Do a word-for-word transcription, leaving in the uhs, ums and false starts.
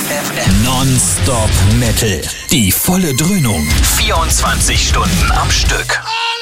F M. Non-Stop Metal. Die volle Dröhnung. vierundzwanzig Stunden am Stück.